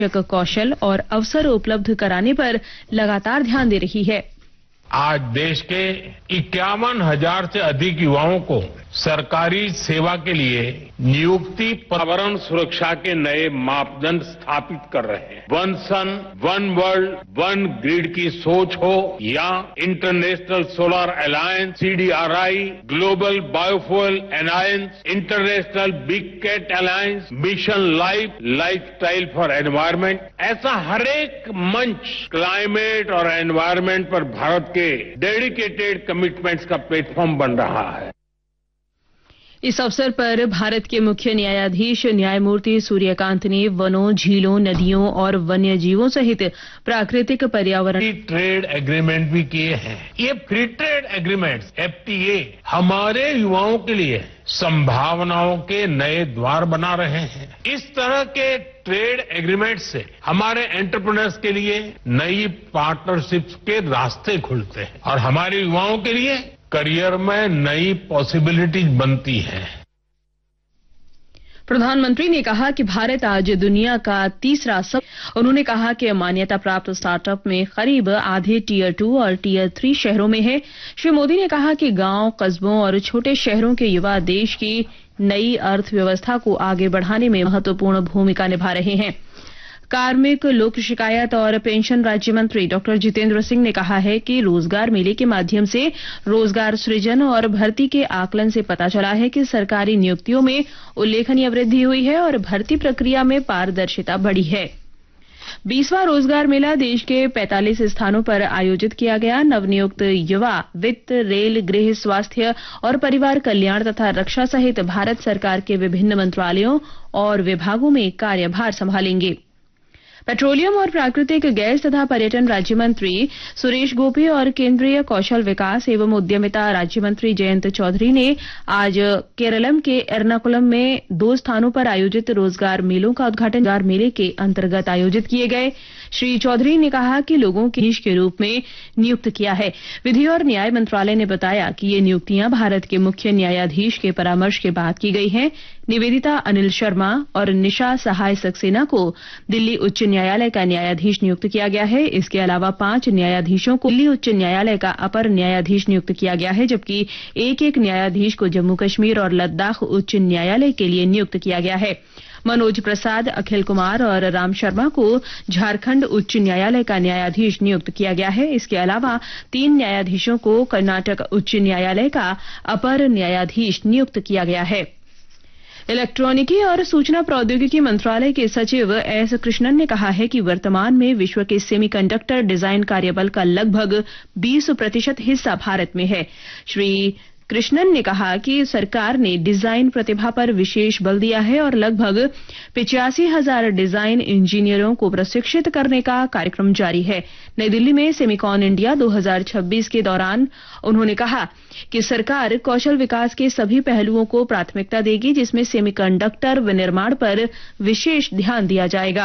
कौशल और अवसर उपलब्ध कराने पर लगातार ध्यान दे रही है। आज देश के 51,000 से अधिक युवाओं को सरकारी सेवा के लिए नियुक्ति पर्यावरण सुरक्षा के नए मापदंड स्थापित कर रहे हैं। वन सन, वन वर्ल्ड, वन ग्रिड की सोच हो या international solar alliance, CDRI, global biofuel alliance, international big cat alliance, mission life, lifestyle for environment, ऐसा हर एक मंच क्लाइमेट और एनवायरमेंट पर भारत के डेडिकेटेड कमिटमेंट्स का प्लेटफॉर्म बन रहा है। इस अवसर पर भारत के मुख्य न्यायाधीश न्यायमूर्ति सूर्यकांत ने वनों, झीलों, नदियों और वन्य जीवों सहित प्राकृतिक पर्यावरण ट्रेड एग्रीमेंट भी किए हैं। ये फ्री ट्रेड एग्रीमेंट्स FTA हमारे युवाओं के लिए संभावनाओं के नए द्वार बना रहे हैं। इस तरह के ट्रेड एग्रीमेंट से हमारे एंटरप्रेन्योर्स के लिए नई पार्टनरशिप्स के रास्ते खुलते हैं और हमारे युवाओं के लिए करियर में नई पॉसिबिलिटीज बनती है। प्रधानमंत्री ने कहा कि भारत आज दुनिया का तीसरा उन्होंने कहा कि मान्यता प्राप्त स्टार्टअप में करीब आधे Tier 2 और Tier 3 शहरों में है। श्री मोदी ने कहा कि गांव, कस्बों और छोटे शहरों के युवा देश की नई अर्थव्यवस्था को आगे बढ़ाने में महत्वपूर्ण भूमिका निभा रहे हैं। कार्मिक, लोक शिकायत और पेंशन राज्य मंत्री डॉक्टर जितेंद्र सिंह ने कहा है कि रोजगार मेले के माध्यम से रोजगार सृजन और भर्ती के आकलन से पता चला है कि सरकारी नियुक्तियों में उल्लेखनीय वृद्धि हुई है और भर्ती प्रक्रिया में पारदर्शिता बढ़ी है। 20वां रोजगार मेला देश के 45 स्थानों पर आयोजित किया गया। नवनियुक्त युवा वित्त, रेल, गृह, स्वास्थ्य और परिवार कल्याण तथा रक्षा सहित भारत सरकार के विभिन्न मंत्रालयों और विभागों में कार्यभार संभालेंगे। पेट्रोलियम और प्राकृतिक गैस तथा पर्यटन राज्य मंत्री सुरेश गोपी और केंद्रीय कौशल विकास एवं उद्यमिता राज्य मंत्री जयंत चौधरी ने आज केरलम के एर्नाकुलम में 2 स्थानों पर आयोजित रोजगार मेलों का उद्घाटन रोजगार मेले के अंतर्गत आयोजित किए गए। श्री चौधरी ने कहा कि लोगों के न्यायाधीश के रूप में नियुक्त किया है। विधि और न्याय मंत्रालय ने बताया कि ये नियुक्तियां भारत के मुख्य न्यायाधीश के परामर्श के बाद की गई हैं। निवेदिता अनिल शर्मा और निशा सहाय सक्सेना को दिल्ली उच्च न्यायालय का न्यायाधीश नियुक्त किया गया है। इसके अलावा 5 न्यायाधीशों को दिल्ली उच्च न्यायालय का अपर न्यायाधीश नियुक्त किया गया है, जबकि एक न्यायाधीश को जम्मू कश्मीर और लद्दाख उच्च न्यायालय के लिए नियुक्त किया गया है। मनोज प्रसाद, अखिल कुमार और राम शर्मा को झारखंड उच्च न्यायालय का न्यायाधीश नियुक्त किया गया है। इसके अलावा 3 न्यायाधीशों को कर्नाटक उच्च न्यायालय का अपर न्यायाधीश नियुक्त किया गया है। इलेक्ट्रॉनिकी और सूचना प्रौद्योगिकी मंत्रालय के सचिव एस कृष्णन ने कहा है कि वर्तमान में विश्व के सेमीकंडक्टर डिजाइन कार्यबल का लगभग 20% हिस्सा भारत में है। श्री कृष्णन ने कहा कि सरकार ने डिजाइन प्रतिभा पर विशेष बल दिया है और लगभग 85,000 डिजाइन इंजीनियरों को प्रशिक्षित करने का कार्यक्रम जारी है। नई दिल्ली में सेमिकॉन इंडिया 2026 के दौरान उन्होंने कहा कि सरकार कौशल विकास के सभी पहलुओं को प्राथमिकता देगी, जिसमें सेमीकंडक्टर विनिर्माण पर विशेष ध्यान दिया जाएगा।